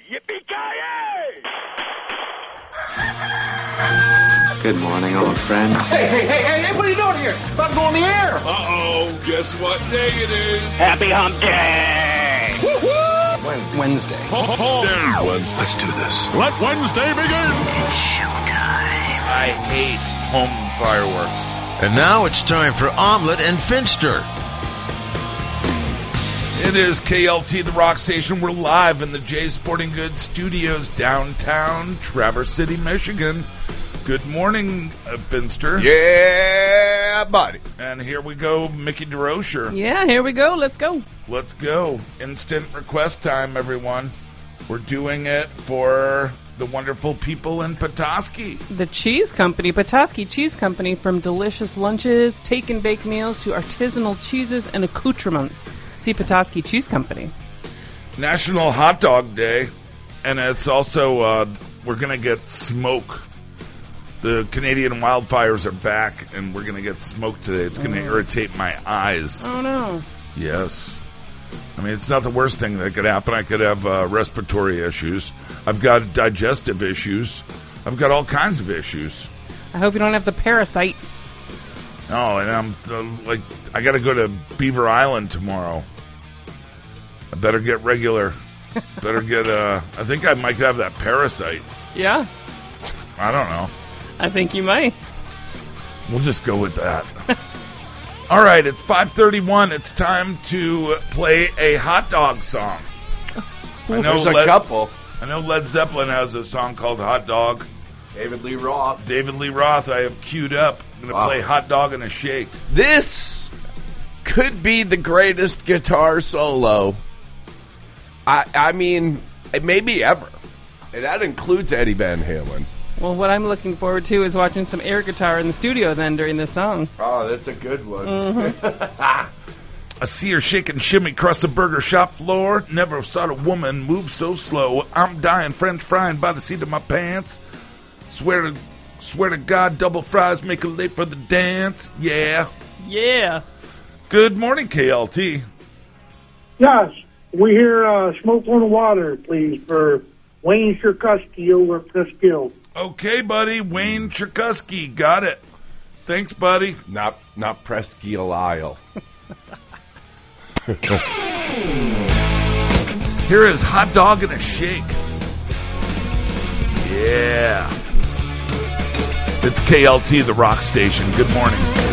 Yippee-ki-yay! Good morning, old friends. Hey, what are you doing here? About to go on the air. Uh-oh, guess what day it is? Happy Hump Day! Wednesday. Wednesday. Let's do this. Let Wednesday begin! I hate home fireworks. And now it's time for Omelet and Finster. It is KLT, the rock station. We're live in the Jay Sporting Goods Studios, downtown Traverse City, Michigan. Good morning, Finster. Yeah, buddy. And here we go, Mickey DeRocher. Yeah, here we go. Let's go. Let's go. Instant request time, everyone. We're doing it for the wonderful people in Petoskey. The Cheese Company, Petoskey Cheese Company, from delicious lunches, take and bake meals to artisanal cheeses and accoutrements. See Petoskey Cheese Company. National Hot Dog Day, and it's also, we're going to get smoke. The Canadian wildfires are back, and we're going to get smoke today. It's going to irritate my eyes. Oh, no. Yes. I mean, it's not the worst thing that could happen. I could have respiratory issues. I've got digestive issues. I've got all kinds of issues. I hope you don't have the parasite. Oh, and I'm I got to go to Beaver Island tomorrow. I better get regular. Better get, I think I might have that parasite. Yeah, I don't know. I think you might. We'll just go with that. All right, it's 5:31. It's time to play a hot dog song. There's a couple. I know Led Zeppelin has a song called Hot Dog. David Lee Roth. David Lee Roth, I have queued up. I'm going to play Hot Dog and a Shake. This could be the greatest guitar solo. I mean, maybe ever. And that includes Eddie Van Halen. Well, what I'm looking forward to is watching some air guitar in the studio then during this song. Oh, that's a good one. I see her shake and shimmy across the burger shop floor. Never saw a woman move so slow. I'm dying, French frying by the seat of my pants. Swear to God, double fries make it late for the dance. Yeah. Yeah. Good morning, KLT. Yes, we hear Smoke on the Water, please, for Wayne Sherkusky over at Presqu'île. Okay, buddy. Wayne Sherkusky. Got it. Thanks, buddy. Not Presqu'île Isle. Here is Hot Dog and a Shake. Yeah. It's KLT, the rock station. Good morning.